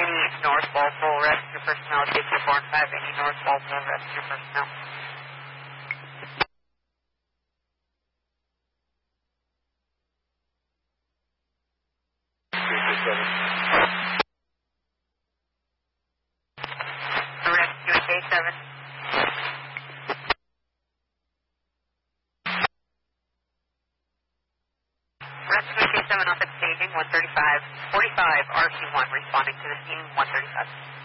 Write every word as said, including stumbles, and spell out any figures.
Any North Walpole rescue personnel, J Q four and five, any North Walpole rescue personnel. Rescue K seven. Rescue K seven off at staging, one thirty-five, forty-five, R C one, responding to the scene, one thirty-five.